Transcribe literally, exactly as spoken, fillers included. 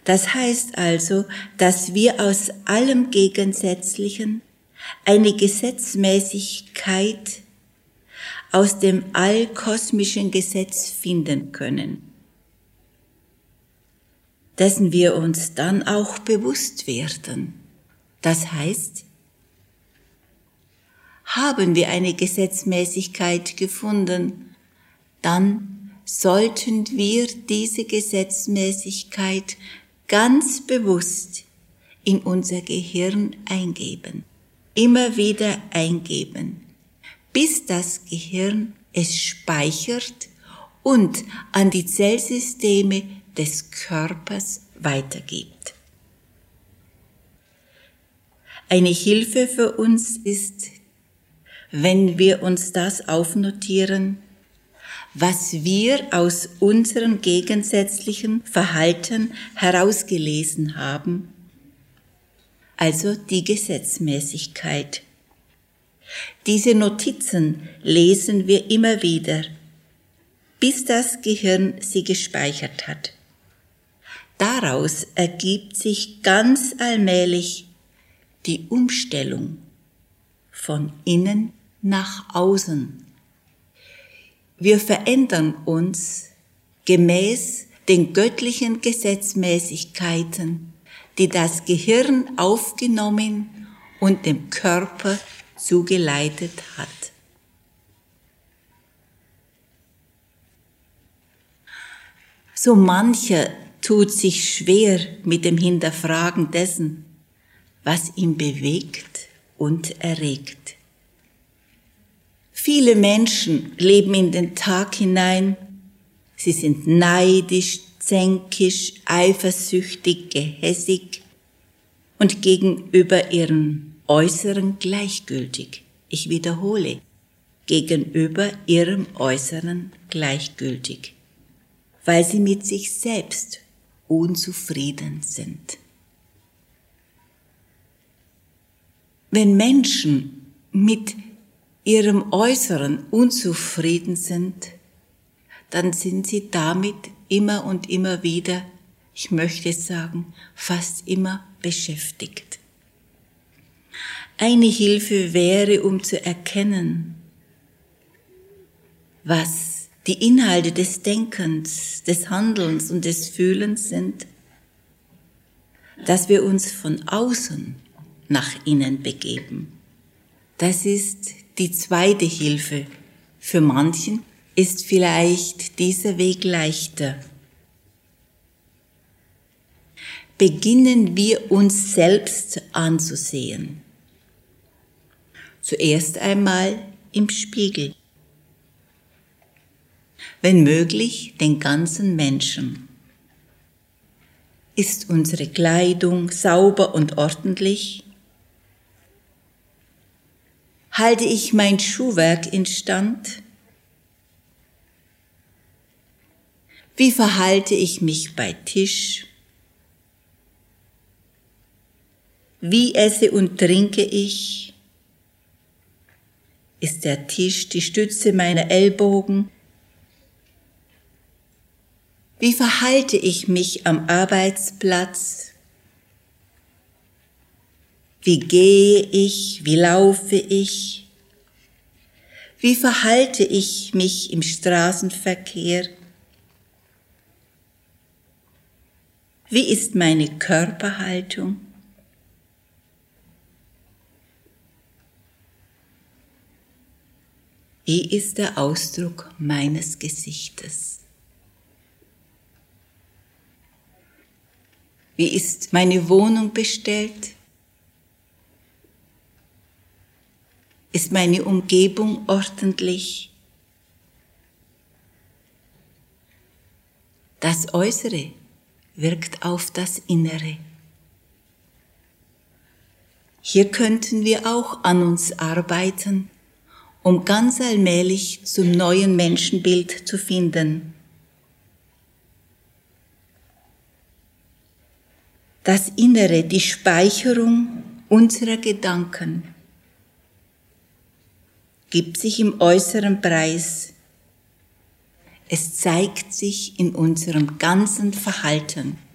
Das heißt also, dass wir aus allem Gegensätzlichen eine Gesetzmäßigkeit aus dem allkosmischen Gesetz finden können, dessen wir uns dann auch bewusst werden. Das heißt, haben wir eine Gesetzmäßigkeit gefunden, dann sollten wir diese Gesetzmäßigkeit ganz bewusst in unser Gehirn eingeben, immer wieder eingeben, bis das Gehirn es speichert und an die Zellsysteme des Körpers weitergibt. Eine Hilfe für uns ist, wenn wir uns das aufnotieren, was wir aus unserem gegensätzlichen Verhalten herausgelesen haben, also die Gesetzmäßigkeit. Diese Notizen lesen wir immer wieder, bis das Gehirn sie gespeichert hat. Daraus ergibt sich ganz allmählich die Umstellung von innen nach außen. Wir verändern uns gemäß den göttlichen Gesetzmäßigkeiten, die das Gehirn aufgenommen und dem Körper zugeleitet hat. So mancher tut sich schwer mit dem Hinterfragen dessen, was ihn bewegt und erregt. Viele Menschen leben in den Tag hinein, sie sind neidisch, zänkisch, eifersüchtig, gehässig und gegenüber ihrem Äußeren gleichgültig. Ich wiederhole, gegenüber ihrem Äußeren gleichgültig, weil sie mit sich selbst unzufrieden sind. Wenn Menschen mit ihrem Äußeren unzufrieden sind, dann sind sie damit immer und immer wieder, ich möchte sagen, fast immer beschäftigt. Eine Hilfe wäre, um zu erkennen, was die Inhalte des Denkens, des Handelns und des Fühlens sind, dass wir uns von außen nach innen begeben. Das ist die zweite Hilfe. Für manchen ist vielleicht dieser Weg leichter. Beginnen wir uns selbst anzusehen. Zuerst einmal im Spiegel. Wenn möglich, den ganzen Menschen. Ist unsere Kleidung sauber und ordentlich? Halte ich mein Schuhwerk instand? Wie verhalte ich mich bei Tisch? Wie esse und trinke ich? Ist der Tisch die Stütze meiner Ellbogen? Wie verhalte ich mich am Arbeitsplatz? Wie gehe ich? Wie laufe ich? Wie verhalte ich mich im Straßenverkehr? Wie ist meine Körperhaltung? Wie ist der Ausdruck meines Gesichtes? Wie ist meine Wohnung bestellt? Ist meine Umgebung ordentlich? Das Äußere wirkt auf das Innere. Hier könnten wir auch an uns arbeiten, um ganz allmählich zum neuen Menschenbild zu finden. Das Innere, die Speicherung unserer Gedanken, gibt sich im Äußeren preis. Es zeigt sich in unserem ganzen Verhalten.